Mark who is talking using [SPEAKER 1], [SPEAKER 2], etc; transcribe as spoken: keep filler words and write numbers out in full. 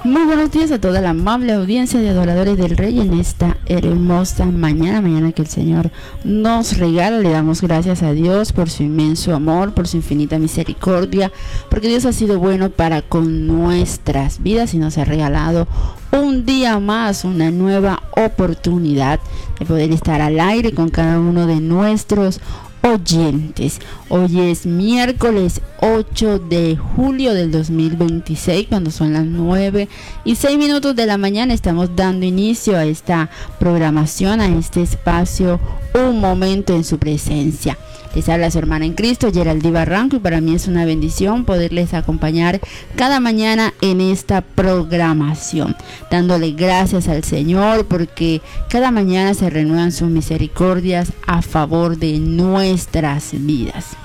[SPEAKER 1] Muy buenos días a toda la amable audiencia de adoradores del Rey en esta hermosa mañana, mañana que el Señor nos regala. Le damos gracias a Dios por su inmenso amor, por su infinita misericordia, porque Dios ha sido bueno para con nuestras vidas y nos ha regalado un día más, una nueva oportunidad de poder estar al aire con cada uno de nuestros oyentes. Hoy es miércoles ocho de julio del dos mil veintiséis, cuando son las nueve y seis minutos de la mañana. Estamos dando inicio a esta programación, a este espacio, un momento en su presencia. Les habla su hermana en Cristo, Geraldine Barranco, y para mí es una bendición poderles acompañar cada mañana en esta programación, dándole gracias al Señor porque cada mañana se renuevan sus misericordias a favor de nuestras vidas.